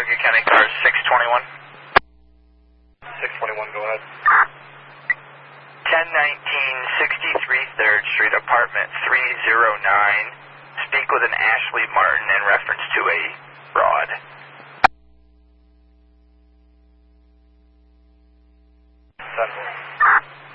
Bergen County Cars 621. 621, go ahead. 1019 63 3rd Street, apartment 309. Speak with an Ashley Martin in reference to a fraud.